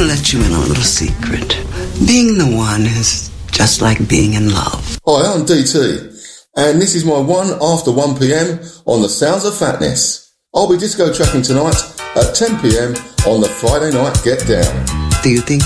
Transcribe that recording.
to let you in on a little secret. Being the one is just like being in love. Hi, I'm DT, and this is my one after 1 p.m. on the Sounds of Fatness. I'll be disco tracking tonight at 10 p.m. on the Friday night Get Down. Do you think